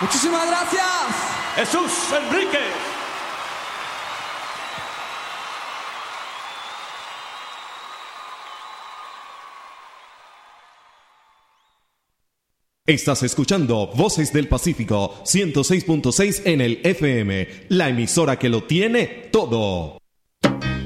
Muchísimas gracias. Jesús Enríquez. Estás escuchando Voces del Pacífico 106.6 en el FM, la emisora que lo tiene todo.